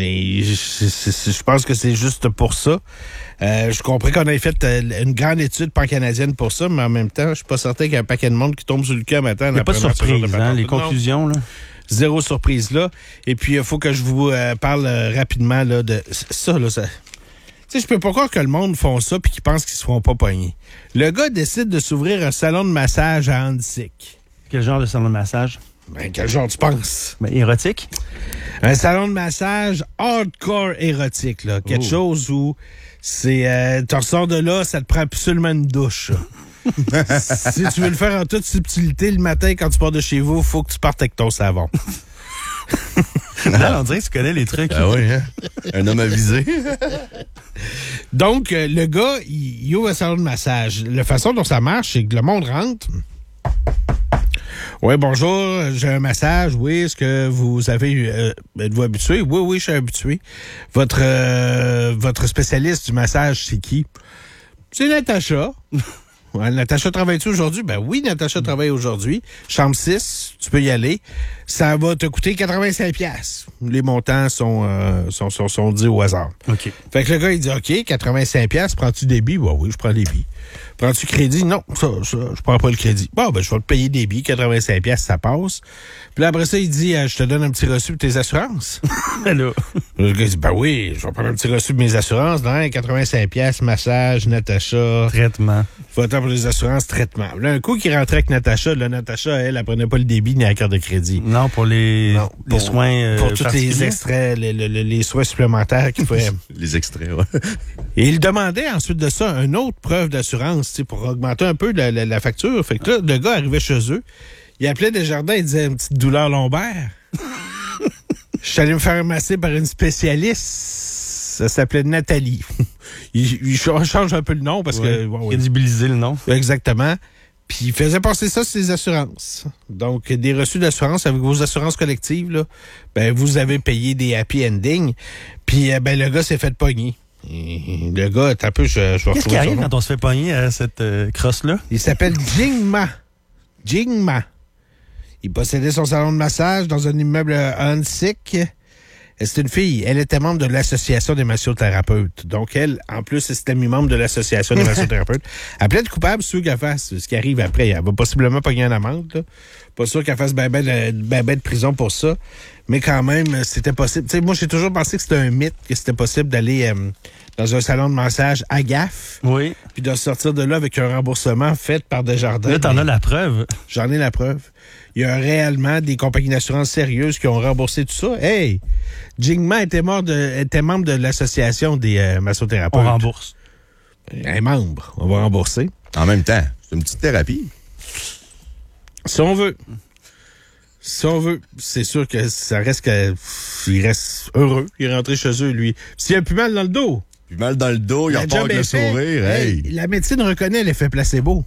Et je pense que c'est juste pour ça. Je comprends qu'on ait fait une grande étude pan-canadienne pour ça, mais en même temps, je suis pas certain qu'il y a un paquet de monde qui tombe sur le cul matin. Il n'y a pas de surprise, les conclusions, là. Zéro surprise là. Et puis, il faut que je vous parle rapidement là, de ça. Là, ça. Tu sais, je peux pas croire que le monde font ça puis qu'ils pensent qu'ils se feront pas pogner. Le gars décide de s'ouvrir un salon de massage à Annecy. Quel genre de salon de massage? Ben, quel genre tu penses? Ben, érotique? Un salon de massage hardcore érotique, là. Quelque chose où tu ressors de là, ça te prend absolument une douche. Si tu veux le faire en toute subtilité le matin quand tu pars de chez vous, il faut que tu partes avec ton savon. Là, on dirait que tu connais les trucs. Ah oui, hein? Un homme avisé. Donc, le gars, il ouvre un salon de massage. La façon dont ça marche, c'est que le monde rentre. Oui, bonjour, j'ai un massage. Oui, est-ce que vous avez... êtes-vous habitué? Oui, je suis habitué. Votre spécialiste du massage, c'est qui? C'est Natacha. Ouais, Natacha travaille-tu aujourd'hui? Ben oui, Natacha travaille aujourd'hui. Chambre 6, tu peux y aller. Ça va te coûter 85$. Les montants sont dits au hasard. OK. Fait que le gars, il dit, OK, 85$, prends-tu débit? Ben oui, je prends débit. Prends-tu crédit? Non, ça, je prends pas le crédit. Bon, ben, je vais te payer débit, 85$, ça passe. Puis là, après ça, il dit, je te donne un petit reçu pour tes assurances. Là. Le gars, il dit, ben oui, je vais prendre un petit reçu pour mes assurances. Non, 85$, massage, Natacha. Traitement. Faut attendre pour les assurances, traitement. Là, un coup qui rentrait avec Natacha, là, Natacha, elle prenait pas le débit ni la carte de crédit. Non, pour les soins pour tous les extraits, les soins supplémentaires qu'il faut. Les extraits, ouais. Et il demandait ensuite de ça une autre preuve d'assurance, pour augmenter un peu la facture. Fait que là, le gars arrivait chez eux, il appelait Desjardins, il disait une petite douleur lombaire. Je suis allé me faire masser par une spécialiste. Ça s'appelait Nathalie. Il change un peu le nom parce que... Bon, crédibiliser le nom. Exactement. Puis il faisait passer ça sur les assurances. Donc, des reçus d'assurance avec vos assurances collectives, là, ben, vous avez payé des happy endings. Puis, ben, le gars s'est fait pogner. Et le gars, un peu, je vais Qu'est-ce qui arrive quand on se fait pogner à cette crosse-là? Il s'appelle Jingma. Il possédait son salon de massage dans un immeuble à Hansik. C'est une fille. Elle était membre de l'Association des massothérapeutes. Donc, elle, en plus, c'était membre de l'Association des massothérapeutes. Elle plaide coupable, sûr qu'elle fasse ce qui arrive après. Elle va possiblement pogner une amende, là. Pas sûr qu'elle fasse ben de prison pour ça. Mais quand même, c'était possible. Tu sais, moi, j'ai toujours pensé que c'était un mythe, que c'était possible d'aller dans un salon de massage à gaffe. Oui. Puis de sortir de là avec un remboursement fait par Desjardins. Là, t'en as la preuve. J'en ai la preuve. Il y a réellement des compagnies d'assurance sérieuses qui ont remboursé tout ça. Hey! Jingma était membre de l'association des massothérapeutes. On rembourse. Elle est membre. On va rembourser. En même temps, c'est une petite thérapie. Si on veut. C'est sûr que ça reste qu'il reste heureux. Il est rentré chez eux, lui. S'il a plus mal dans le dos. Puis mal dans le dos, il repart avec le sourire. Hey. La médecine reconnaît l'effet placebo.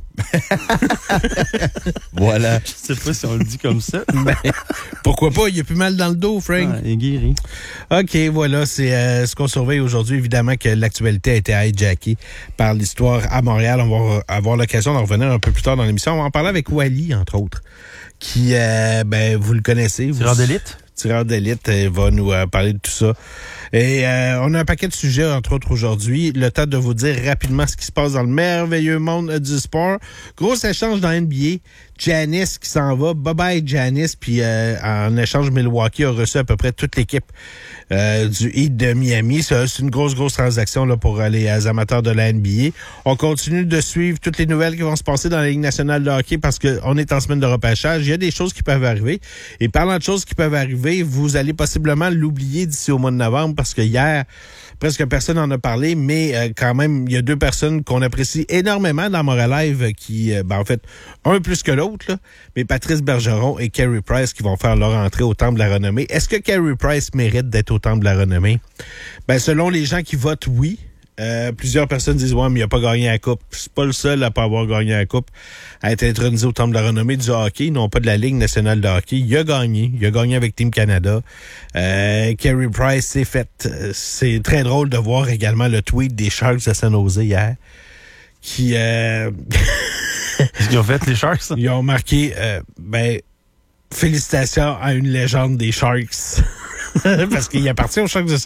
Voilà. Je sais pas si on le dit comme ça. Ben, pourquoi pas? Il a plus mal dans le dos, Frank. Ah, il est guéri. OK, voilà. C'est ce qu'on surveille aujourd'hui. Évidemment que l'actualité a été hijackée par l'histoire à Montréal. On va avoir l'occasion d'en revenir un peu plus tard dans l'émission. On va en parler avec Wally, entre autres, qui, vous le connaissez. Tireur d'élite? Tireur d'élite va nous parler de tout ça. Et on a un paquet de sujets, entre autres, aujourd'hui. Le temps de vous dire rapidement ce qui se passe dans le merveilleux monde du sport. Gros échange dans NBA. Giannis qui s'en va. Bye-bye, Giannis. Puis en échange, Milwaukee a reçu à peu près toute l'équipe du Heat de Miami. C'est une grosse transaction là, pour les amateurs de la NBA. On continue de suivre toutes les nouvelles qui vont se passer dans la Ligue nationale de hockey parce qu'on est en semaine de repêchage. Il y a des choses qui peuvent arriver. Et parlant de choses qui peuvent arriver, vous allez possiblement l'oublier d'ici au mois de novembre parce que hier, presque personne n'en a parlé, mais quand même, il y a deux personnes qu'on apprécie énormément dans Montréal Live qui, en fait, un plus que l'autre, là, mais Patrice Bergeron et Carey Price qui vont faire leur entrée au Temple de la Renommée. Est-ce que Carey Price mérite d'être au Temple de la Renommée? Ben, selon les gens qui votent, oui. Plusieurs personnes disent, ouais, mais il n'a pas gagné la Coupe. C'est pas le seul à pas avoir gagné la Coupe, à être intronisé au Temple de la Renommée du hockey, non pas de la Ligue nationale de hockey. Il a gagné. Il a gagné avec Team Canada. Carey Price, c'est fait. C'est très drôle de voir également le tweet des Sharks de San Jose hier, qui... Qu'est-ce qu'ils ont fait, les Sharks? Ils ont marqué, félicitations à une légende des Sharks. Parce qu'il appartient aux Sharks de